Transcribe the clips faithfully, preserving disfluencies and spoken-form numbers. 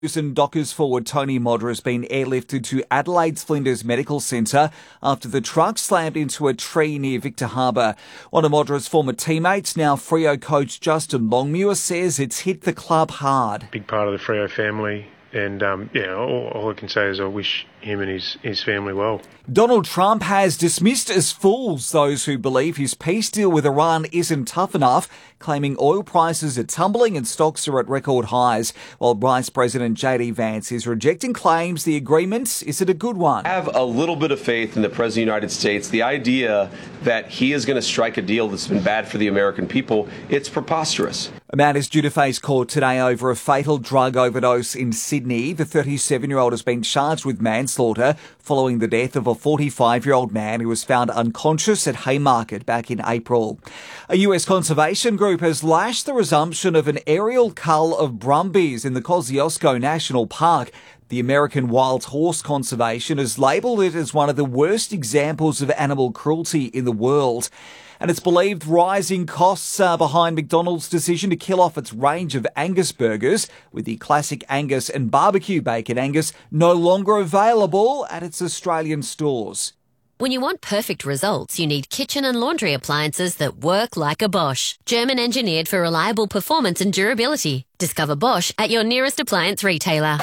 And Dockers forward Tony Modra has been airlifted to Adelaide's Flinders Medical Centre after the truck slammed into a tree near Victor Harbour. One of Modra's former teammates, now Freo coach Justin Longmuir, says it's hit the club hard. Big part of the Freo family. And, um, yeah, all, all I can say is I wish him and his, his family well. Donald Trump has dismissed as fools those who believe his peace deal with Iran isn't tough enough, claiming oil prices are tumbling and stocks are at record highs, while Vice President J D Vance is rejecting claims the agreement isn't a good one. I have a little bit of faith in the President of the United States. The idea that he is going to strike a deal that's been bad for the American people, it's preposterous. A man is due to face court today over a fatal drug overdose in Sydney. The thirty-seven-year-old has been charged with manslaughter following the death of a forty-five-year-old man who was found unconscious at Haymarket back in April. A U S conservation group has lashed the resumption of an aerial cull of brumbies in the Kosciuszko National Park. The American Wild Horse Conservation has labelled it as one of the worst examples of animal cruelty in the world. And it's believed rising costs are behind McDonald's decision to kill off its range of Angus burgers, with the classic Angus and barbecue bacon Angus no longer available at its Australian stores. When you want perfect results, you need kitchen and laundry appliances that work like a Bosch. German engineered for reliable performance and durability. Discover Bosch at your nearest appliance retailer.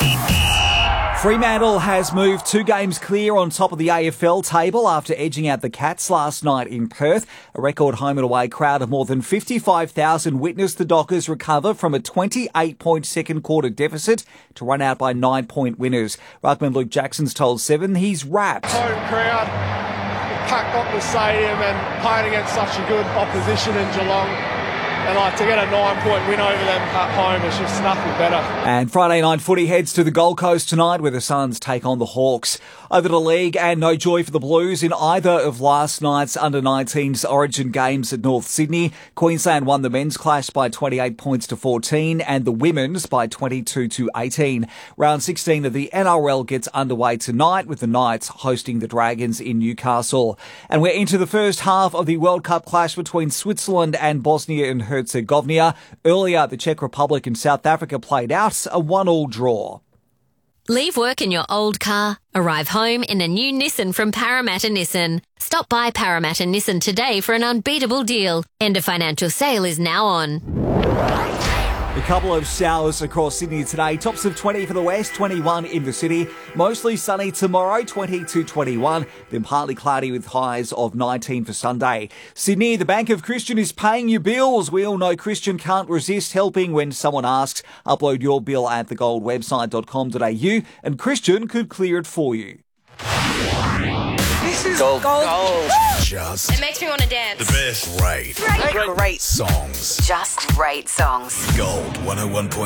Fremantle has moved two games clear on top of the A F L table after edging out the Cats last night in Perth. A record home and away crowd of more than fifty-five thousand witnessed the Dockers recover from a twenty-eight point second quarter deficit to run out by nine point winners. Ruckman Luke Jackson's told Seven he's wrapped. Home crowd packed up the stadium and playing against such a good opposition in Geelong. And like to get a nine-point win over them at home is just nothing better. And Friday night footy heads to the Gold Coast tonight where the Suns take on the Hawks. Over the league, and no joy for the Blues in either of last night's under nineteens Origin games at North Sydney. Queensland won the men's clash by twenty-eight points to fourteen and the women's by twenty-two to eighteen. Round sixteen of the N R L gets underway tonight with the Knights hosting the Dragons in Newcastle. And we're into the first half of the World Cup clash between Switzerland and Bosnia and Herzegovina. Earlier, the Czech Republic and South Africa played out a one-all draw. Leave work in your old car. Arrive home in a new Nissan from Parramatta Nissan. Stop by Parramatta Nissan today for an unbeatable deal. End of financial sale is now on. A couple of showers across Sydney today. Tops of twenty for the west, twenty-one in the city. Mostly sunny tomorrow, twenty to twenty-one. Then partly cloudy with highs of nineteen for Sunday. Sydney, the Bank of Christian is paying your bills. We all know Christian can't resist helping when someone asks. Upload your bill at the gold website dot com dot a u and Christian could clear it for you. This is Gold. gold. Gold. Just It makes me want to dance. the best. great, Great. great, great Songs. Just great songs. gold. one oh one point